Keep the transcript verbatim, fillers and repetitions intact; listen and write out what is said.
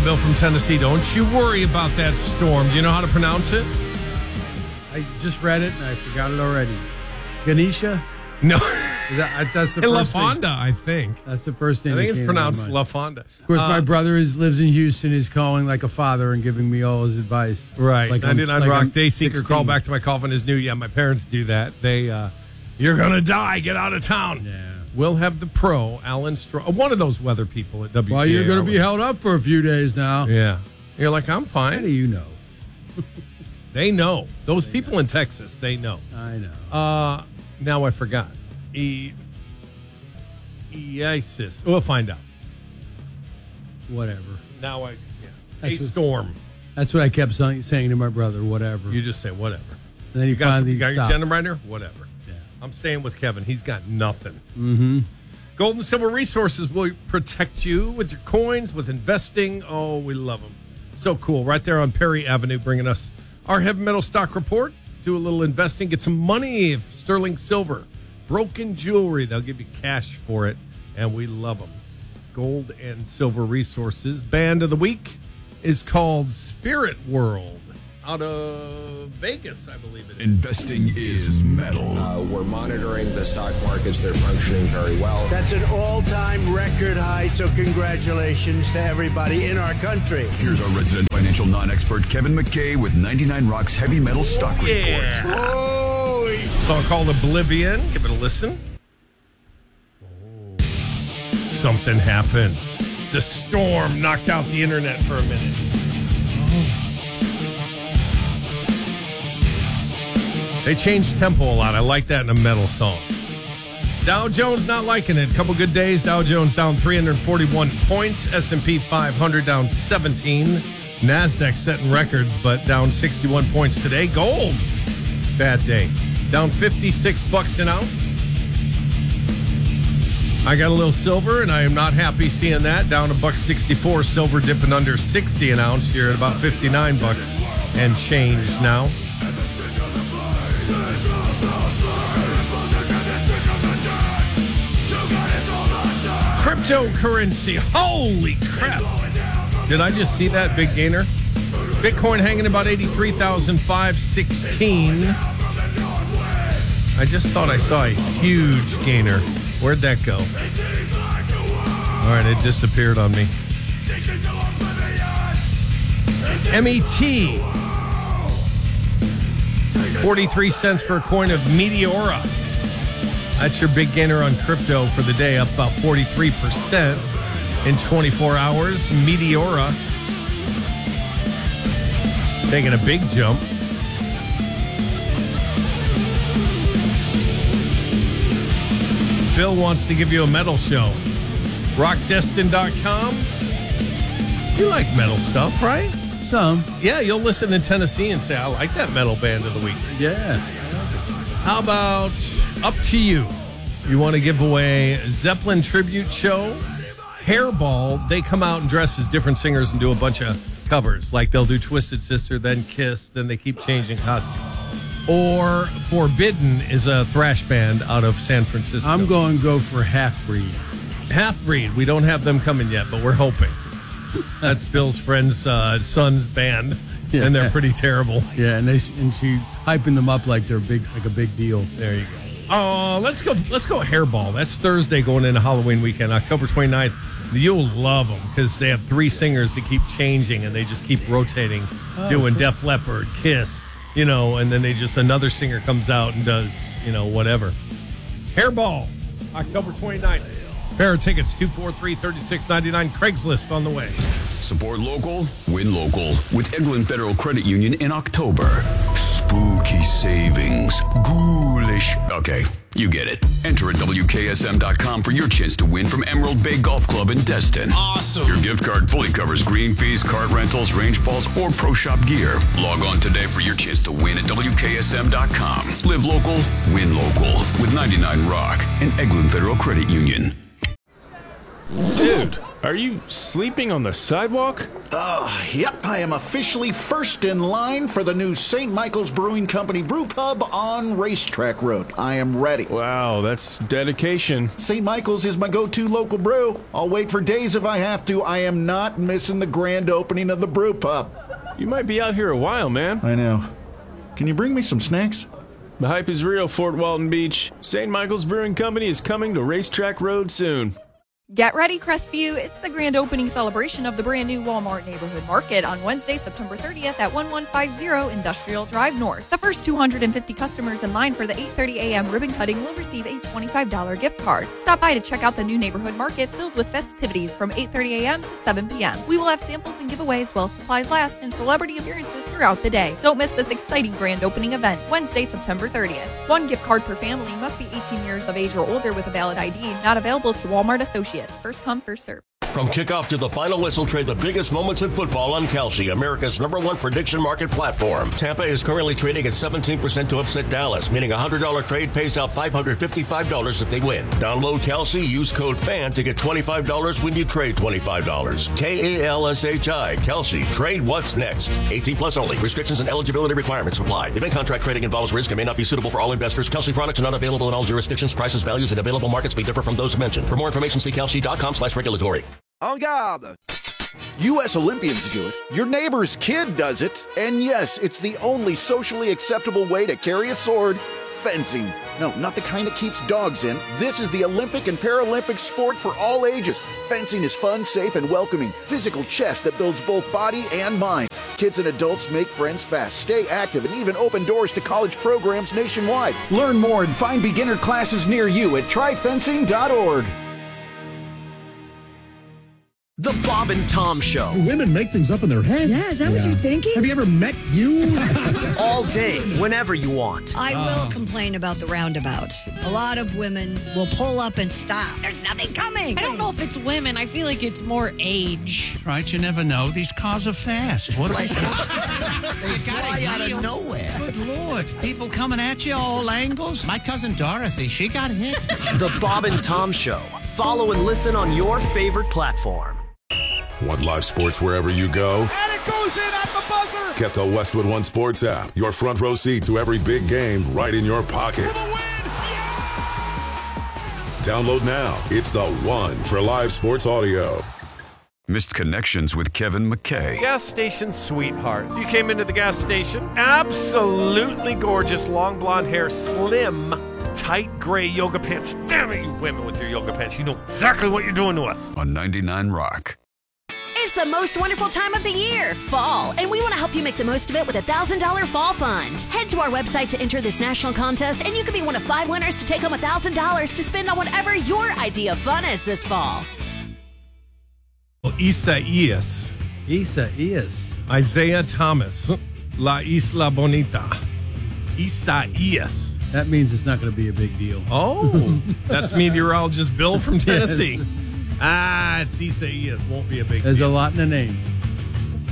Bill from Tennessee. Don't you worry about that storm. Do you know how to pronounce it? I just read it and I forgot it already. Ganesha? No. Is that, that's the La first Fonda, thing. I think. That's the first thing. I think that it's came to my pronounced mind. La Fonda. Of course, uh, my brother is lives in Houston. Is calling like a father and giving me all his advice. Right. Like I'm- ninety-nine like Rock I'm Day Seeker. sixteen. Crawl back to my coffin is new. Yeah, my parents do that. They, uh, you're going to die. Get out of town. Yeah. We'll have the pro, Alan Strong, one of those weather people at W K A R. Well, you're going to be held up for a few days now. Yeah. You're like, I'm How fine. do you know? They know. Those people in Texas, they know. I know. Uh, now I forgot. E- ISIS. We'll find out. Whatever. Now I, yeah. That's a what- storm. That's what I kept saying saying to my brother. Whatever. You just say whatever. And then he You got, some, finally you got your stopped. agenda writer? Whatever. Yeah. I'm staying with Kevin. He's got nothing. Mm-hmm. Gold and Silver Resources will protect you with your coins, with investing. Oh, we love them. So cool. Right there on Perry Avenue, bringing us our heavy metal stock report. Do a little investing. Get some money. Sterling silver. Broken jewelry. They'll give you cash for it. And we love them. Gold and Silver Resources. Band of the week is called Spirit World. Out of Vegas, I believe it is. Investing is metal. Uh, we're monitoring the stock markets. They're functioning very well. That's an all-time record high, so congratulations to everybody in our country. Here's our resident financial non-expert, Kevin McKay, with ninety-nine Rock's Heavy Metal Stock Report. Yeah. Holy Song called Oblivion. Give it a listen. Oh. Something happened. The storm knocked out the internet for a minute. Oh. They changed tempo a lot. I like that in a metal song. Dow Jones not liking it. Couple good days. Dow Jones down three hundred forty-one points. S and P five hundred down seventeen. NASDAQ setting records, but down sixty-one points today. Gold, bad day. Down fifty-six bucks an ounce. I got a little silver, and I am not happy seeing that. Down a buck sixty-four. Silver dipping under sixty an ounce. You're at about fifty-nine bucks and change now. Cryptocurrency. Holy crap. Did I just see that big gainer? Bitcoin hanging about eighty-three thousand five hundred sixteen. I just thought I saw a huge gainer. Where'd that go? All right, it disappeared on me. M E T. forty-three cents for a coin of Meteora. That's your big gainer on crypto for the day, up about forty-three percent in twenty-four hours. Meteora taking a big jump. Bill wants to give you a metal show. rock destin dot com. You like metal stuff, right? Some. Yeah, you'll listen in Tennessee and say, I like that metal band of the week. Yeah. How about Up to You? You want to give away Zeppelin tribute show, Hairball. They come out and dress as different singers and do a bunch of covers. Like they'll do Twisted Sister, then Kiss, then they keep changing costumes. Or Forbidden is a thrash band out of San Francisco. I'm going to go for Half Breed. Half Breed. We don't have them coming yet, but we're hoping. That's Bill's friend's uh, son's band, Yeah. and they're pretty terrible. Yeah, and they and she hyping them up like they're big, like a big deal. There you go. Oh, let's go. Let's go Hairball. That's Thursday going into Halloween weekend, October twenty-ninth. You'll love them because they have three singers that keep changing and they just keep rotating, Oh, doing cool. Def Leppard, Kiss, you know, and then they just another singer comes out and does, you know, whatever. Hairball, October twenty-ninth. Pair of tickets, two four three, three six nine nine. Craigslist on the way. Support local, win local with Eglin Federal Credit Union in October. Spooky savings, ghoulish. Okay, you get it. Enter at W K S M dot com for your chance to win from Emerald Bay Golf Club in Destin. Awesome. Your gift card fully covers green fees, cart rentals, range balls, or pro shop gear. Log on today for your chance to win at W K S M dot com. Live local, win local with ninety-nine Rock and Eglin Federal Credit Union. Dude, Are you sleeping on the sidewalk? Uh, yep, I am officially first in line for the new Saint Michael's Brewing Company brew pub on Racetrack Road. I am ready. Wow, that's dedication. Saint Michael's is my go-to local brew. I'll wait for days if I have to. I am not missing the grand opening of the brew pub. You might be out here a while, man. I know. Can you bring me some snacks? The hype is real, Fort Walton Beach. Saint Michael's Brewing Company is coming to Racetrack Road soon. Get ready, Crestview. It's the grand opening celebration of the brand new Walmart Neighborhood Market on Wednesday, September thirtieth at eleven fifty Industrial Drive North. The first two hundred fifty customers in line for the eight thirty a.m. ribbon cutting will receive a twenty-five dollars gift card. Stop by to check out the new neighborhood market filled with festivities from eight thirty a.m. to seven p.m. We will have samples and giveaways while supplies last and celebrity appearances throughout the day. Don't miss this exciting grand opening event, Wednesday, September thirtieth. One gift card per family, must be eighteen years of age or older with a valid I D. Not available to Walmart Associates. First come, first serve. From kickoff to the final whistle, trade the biggest moments in football on Kalshi, America's number one prediction market platform. Tampa is currently trading at seventeen percent to upset Dallas, meaning a one hundred dollars trade pays out five hundred fifty-five dollars if they win. Download Kalshi, use code FAN to get twenty-five dollars when you trade twenty-five dollars. K A L S H I, Kalshi. Trade what's next. eighteen plus only. Restrictions and eligibility requirements apply. Event contract trading involves risk and may not be suitable for all investors. Kalshi products are not available in all jurisdictions. Prices, values, and available markets may differ from those mentioned. For more information, see kalshi.com slash regulatory. En garde! U S Olympians do it. Your neighbor's kid does it. And yes, it's the only socially acceptable way to carry a sword. Fencing. No, not the kind that keeps dogs in. This is the Olympic and Paralympic sport for all ages. Fencing is fun, safe, and welcoming. Physical chess that builds both body and mind. Kids and adults make friends fast, stay active, and even open doors to college programs nationwide. Learn more and find beginner classes near you at try fencing dot org. The Bob and Tom Show. Women make things up in their head. Yeah, is that yeah. what you're thinking? Have you ever met you? All day, whenever you want. I uh. will complain about the roundabouts. A lot of women will pull up and stop. There's nothing coming. I don't know if it's women. I feel like it's more age. Right, you never know. These cars are fast. What they fly out of nowhere. Good Lord. People coming at you all angles. My cousin Dorothy, she got hit. The Bob and Tom Show. Follow and listen on your favorite platform. Want live sports wherever you go? And it goes in at the buzzer! Get the Westwood One Sports app. Your front row seat to every big game right in your pocket. For the win! Yeah! Download now. It's the one for live sports audio. Missed Connections with Kevin McKay. Gas station sweetheart. You came into the gas station. Absolutely gorgeous. Long blonde hair. Slim. Tight gray yoga pants. Damn it, you women with your yoga pants. You know exactly what you're doing to us. On ninety-nine Rock. It's the most wonderful time of the year, fall, and we want to help you make the most of it with a one thousand dollars Fall Fund. Head to our website to enter this national contest, and you could be one of five winners to take home one thousand dollars to spend on whatever your idea of fun is this fall. Well, Isaías. Isaías. Isaiah Thomas. La Isla Bonita. Isaías. That means it's not going to be a big deal. Oh, that's meteorologist Bill from Tennessee. Ah, it's Isaías. Won't be a big There's deal. a lot in the name.